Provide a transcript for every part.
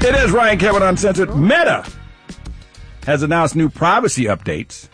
It is Ryan Kevin Uncensored. Meta has announced new privacy updates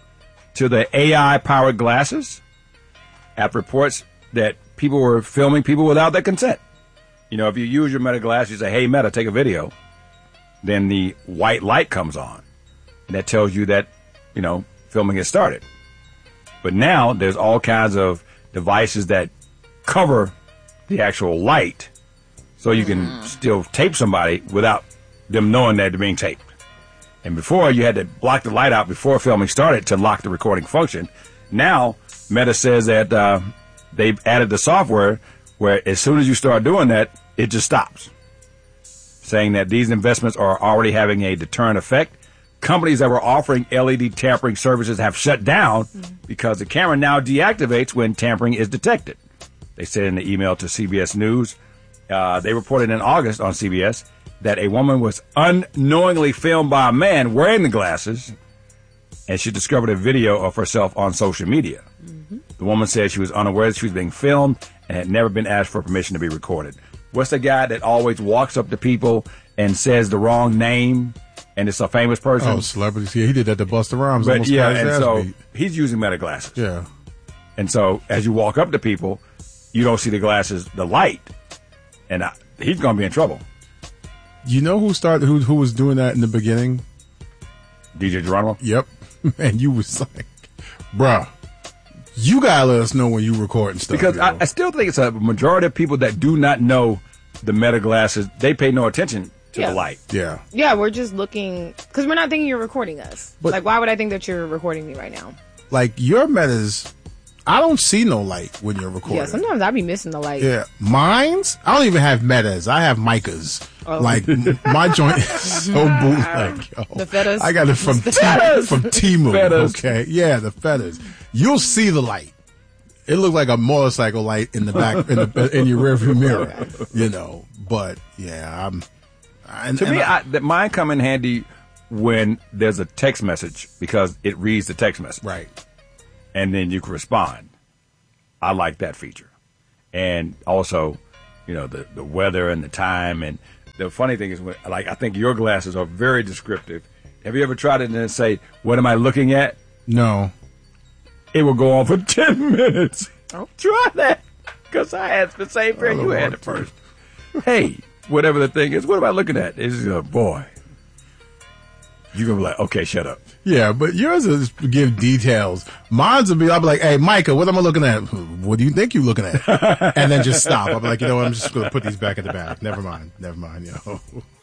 to the AI-powered glasses after reports that people were filming people without their consent. You know, if you use your Meta glass, you say, hey, Meta, take a video. Then the white light comes on. And that tells you that, you know, filming has started. But now there's all kinds of devices that cover the actual light so you can still tape somebody without them knowing that they're being taped. And before, you had to block the light out before filming started to lock the recording function. Now, Meta says that they've added the software where as soon as you start doing that, it just stops. Saying that these investments are already having a deterrent effect. Companies that were offering LED tampering services have shut down because the camera now deactivates when tampering is detected. They said in the email to CBS News. They reported in August on CBS that a woman was unknowingly filmed by a man wearing the glasses, and she discovered a video of herself on social media. The woman said she was unaware that she was being filmed and had never been asked for permission to be recorded. What's the guy that always walks up to people and says the wrong name, and it's a famous person? Oh, celebrities. Yeah, he did that to Busta Rhymes. But yeah, and so he's using Meta glasses. Yeah. And so as you walk up to people, you don't see the glasses, the light, and he's going to be in trouble. You know who was doing that in the beginning? DJ Geronimo? Yep. And you was like, bruh, you gotta let us know when you recording stuff. Because I still think it's a majority of people that do not know the Meta glasses, they pay no attention to the light. Yeah. Yeah, we're just looking, because we're not thinking you're recording us. But, like, why would I think that you're recording me right now? Like, your Metas, I don't see no light when you're recording. Yeah, sometimes I be missing the light. Yeah. Mine's, I don't even have Metas. I have Micas. Oh. Like, my joint is so bootleg, yo. The feathers? I got it from Temu, okay? Yeah, the feathers. You'll see the light. It looked like a motorcycle light in the back, in your rearview mirror, you know. But, yeah, mine come in handy when there's a text message because it reads the text message. Right. And then you can respond. I like that feature. And also, you know, the weather and the time. And the funny thing is, I think your glasses are very descriptive. Have you ever tried it and then say, what am I looking at? No. It will go on for 10 minutes. Oh. Try that. Because I had the same pair you had at first. Hey, whatever the thing is, what am I looking at? It's boy. You're going to be like, okay, shut up. Yeah, but yours is give details. Mine's will be, I'll be like, hey, Micah, what am I looking at? What do you think you're looking at? And then just stop. I'll be like, you know what, I'm just going to put these back in the bag. Never mind, yo.